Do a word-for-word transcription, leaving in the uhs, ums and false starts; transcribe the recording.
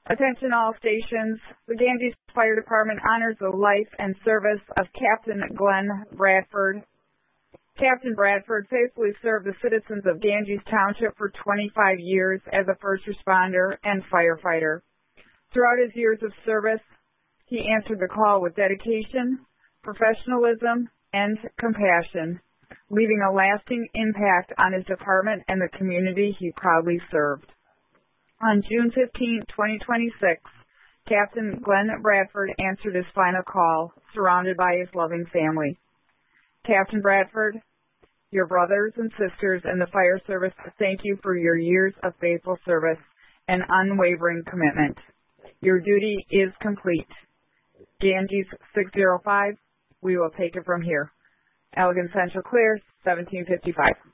Attention all stations. The Ganges Fire Department honors the life and service of Captain Glenn Bradford. Captain Bradford faithfully served the citizens of Ganges Township for twenty-five years as a first responder and firefighter. Throughout his years of service, he answered the call with dedication, professionalism, and compassion, leaving a lasting impact on his department and the community he proudly served. On June fifteenth, twenty twenty-six, Captain Glenn Bradford answered his final call, surrounded by his loving family. Captain Bradford, your brothers and sisters in the fire service thank you for your years of faithful service and unwavering commitment. Your duty is complete. Ganges six oh five, we will take it from here. Allegan Central clear, seventeen fifty-five.